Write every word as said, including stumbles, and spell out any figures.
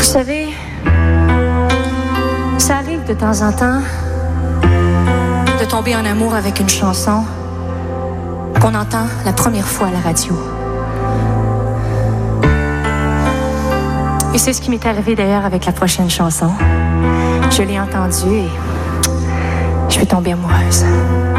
savez, ça arrive de temps en temps de tomber en amour avec une chanson qu'on entend la première fois à la radio. Et c'est ce qui m'est arrivé d'ailleurs avec la prochaine chanson. Je l'ai entendue et je suis tombée amoureuse.